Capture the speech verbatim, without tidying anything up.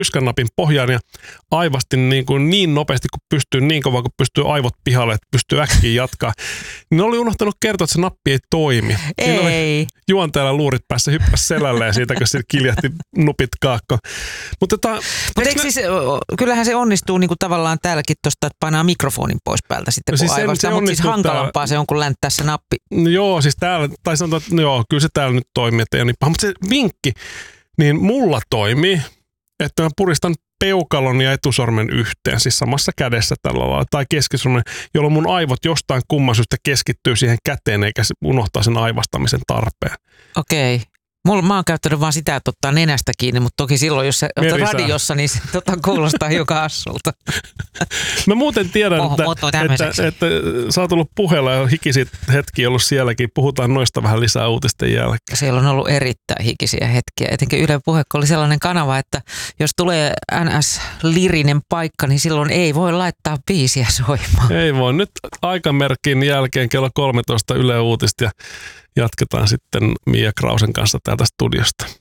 yskänapin pohjaan ja aivastin niin, kuin niin nopeasti kuin pystyy, niin kovaa kuin pystyy aivot pihalle, että pystyy äkkiä jatkaa. Niin oli unohtanut kertoa, että se nappi ei toimi. Ei. Oli juonteella luurit päässä, hyppäsi selälleen siitä, kun se kiljahti nupit kaakko. Mutta tota, Mut eikö siis, kyllähän se onnistuu niin kuin tavallaan täälläkin tuosta, että painaa mikrofonin pois päältä sitten, kun siis aivastaa, mutta siis hankalampaa täällä. Se on, kun länttää se nappi. No joo, siis täällä, tai sanotaan, että no joo, kyllä se täällä nyt toimii, että ei ole niin paha. Mutta se vinkki, niin mulla toimii, että mä puristan peukalon ja etusormen yhteen, siis samassa kädessä tällä lailla, tai keskisormen, jolloin mun aivot jostain kumman syystä keskittyy siihen käteen, eikä se unohtaa sen aivastamisen tarpeen. Okei. Mulla, mä oon käyttänyt vaan sitä, että ottaa nenästä kiinni, mutta toki silloin, jos se ottaa radiossa, niin se tota, kuulostaa hiukan hassulta. Mä muuten tiedän, Oho, että, että, että sä oot ollut puheella ja hikisit hetkiä ollut sielläkin. Puhutaan noista vähän lisää uutisten jälkeen. Siellä on ollut erittäin hikisiä hetkiä. Etenkin Yle Puhe, kun oli sellainen kanava, että jos tulee N S-lirinen paikka, niin silloin ei voi laittaa biisiä soimaan. Ei voi. Nyt aikamerkin jälkeen kello kolmetoista Yle Uutista ja jatketaan sitten Mia Krausen kanssa täältä studiosta.